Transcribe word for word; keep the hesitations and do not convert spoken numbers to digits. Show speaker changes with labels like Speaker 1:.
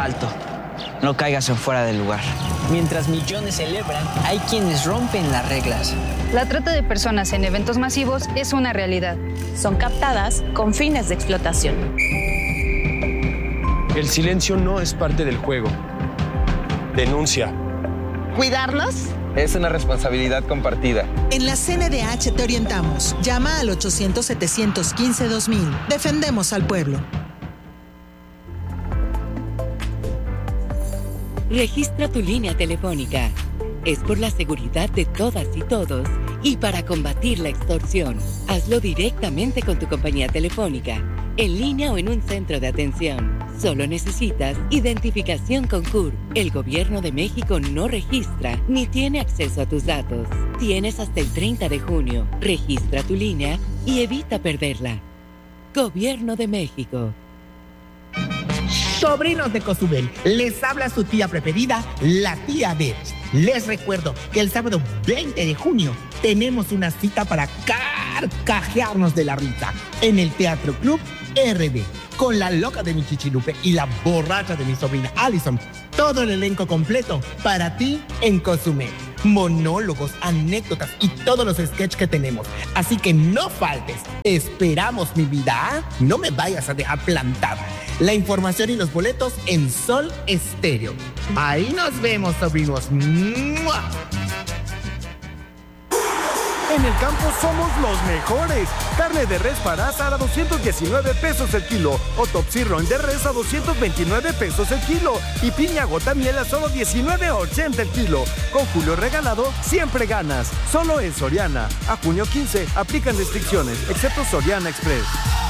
Speaker 1: Alto. No caigas en fuera del lugar. Mientras millones celebran, hay quienes rompen las reglas.
Speaker 2: La trata de personas en eventos masivos es una realidad.
Speaker 3: Son captadas con fines de explotación.
Speaker 4: El silencio no es parte del juego. Denuncia.
Speaker 5: ¿Cuidarnos?
Speaker 6: Es una responsabilidad compartida.
Speaker 7: En la C N D H te orientamos. Llama al ochocientos, setecientos quince, dos mil. Defendemos al pueblo.
Speaker 8: Registra tu línea telefónica. Es por la seguridad de todas y todos y para combatir la extorsión. Hazlo directamente con tu compañía telefónica, en línea o en un centro de atención. Solo necesitas identificación con C U R. El Gobierno de México no registra ni tiene acceso a tus datos. Tienes hasta el treinta de junio. Registra tu línea y evita perderla. Gobierno de México.
Speaker 9: Sobrinos de Cozumel, les habla su tía preferida, la tía Beth. Les recuerdo que el sábado veinte de junio tenemos una cita para carcajearnos de la risa en el Teatro Club R B, con la loca de mi Chichilupe y la borracha de mi sobrina Allison. Todo el elenco completo para ti en Cozumel. Monólogos, anécdotas y todos los sketches que tenemos. Así que no faltes. Esperamos, mi vida. No me vayas a dejar plantada. La información y los boletos en Sol Estéreo. Ahí nos vemos, sobrinos. ¡Mua!
Speaker 10: En el campo somos los mejores. Carne de res para asar a doscientos diecinueve pesos el kilo. O top sirloin de res a doscientos veintinueve pesos el kilo. Y piña gota miel a solo diecinueve ochenta el kilo. Con Julio Regalado, siempre ganas. Solo en Soriana. A junio quince, aplican restricciones, excepto Soriana Express.